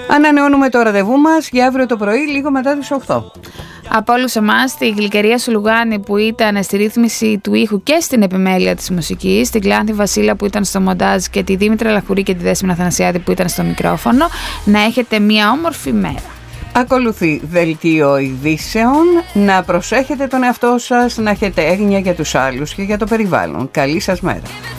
Ανανεώνουμε το ραντεβού μας για αύριο το πρωί, λίγο μετά τις 8. Από όλους εμάς, τη Γλυκερία Σουλουγάνη που ήταν στη ρύθμιση του ήχου και στην επιμέλεια της μουσικής, την Κλάνθη Βασίλα που ήταν στο μοντάζ και τη Δήμητρα Λαχουρή και τη Δέσποινα Θανασιάδη που ήταν στο μικρόφωνο, να έχετε μια όμορφη μέρα. Ακολουθεί δελτίο ειδήσεων. Να προσέχετε τον εαυτό σας, να έχετε έγνοια για τους άλλους και για το περιβάλλον. Καλή σας μέρα.